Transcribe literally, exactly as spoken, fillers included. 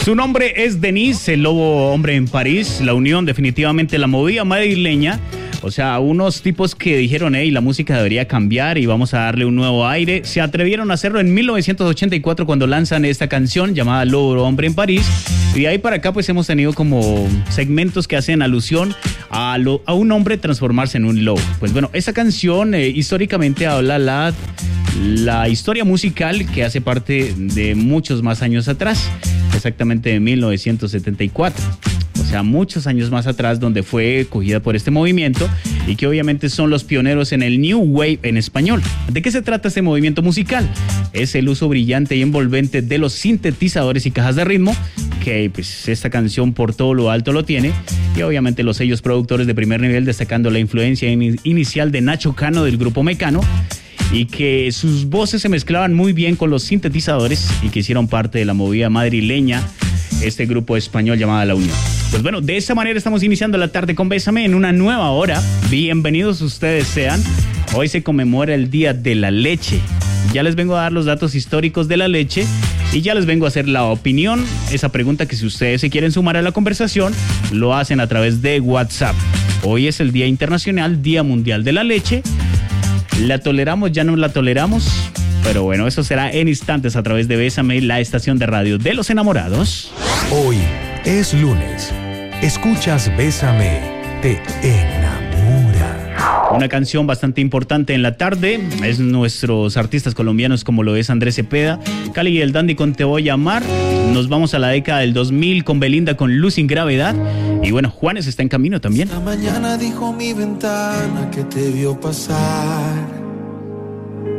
Su nombre es Denise, el lobo hombre en París. La unión definitivamente la movía madrileña. O sea, unos tipos que dijeron, hey, la música debería cambiar y vamos a darle un nuevo aire. Se atrevieron a hacerlo en mil novecientos ochenta y cuatro cuando lanzan esta canción llamada Lobo Hombre en París. Y de ahí para acá pues hemos tenido como segmentos que hacen alusión a, lo, a un hombre transformarse en un lobo. Pues bueno, esa canción eh, históricamente habla la, la historia musical que hace parte de muchos más años atrás. Exactamente de mil novecientos setenta y cuatro. O sea, muchos años más atrás, donde fue cogida por este movimiento y que obviamente son los pioneros en el New Wave en español. ¿De qué se trata este movimiento musical? Es el uso brillante y envolvente de los sintetizadores y cajas de ritmo, que pues esta canción por todo lo alto lo tiene, y obviamente los sellos productores de primer nivel, destacando la influencia in- inicial de Nacho Cano del grupo Mecano, y que sus voces se mezclaban muy bien con los sintetizadores y que hicieron parte de la movida madrileña, este grupo español llamado La Unión. Pues bueno, de esa manera estamos iniciando la tarde con Bésame en una nueva hora. Bienvenidos ustedes sean. Hoy se conmemora el Día de la Leche. Ya les vengo a dar los datos históricos de la leche y ya les vengo a hacer la opinión. Esa pregunta que si ustedes se quieren sumar a la conversación, lo hacen a través de WhatsApp. Hoy es el Día Internacional, Día Mundial de la Leche. ¿La toleramos? ¿Ya no la toleramos? Pero bueno, eso será en instantes a través de Bésame, la estación de radio de los enamorados. Hoy es lunes. Escuchas Bésame, te enamora. Una canción bastante importante en la tarde. Es nuestros artistas colombianos como lo es Andrés Cepeda, Cali y el Dandy con Te Voy a Amar. Nos vamos a la década del dos mil con Belinda con Luz sin Gravedad. Y bueno, Juanes está en camino también. Esta mañana dijo mi ventana que te vio pasar.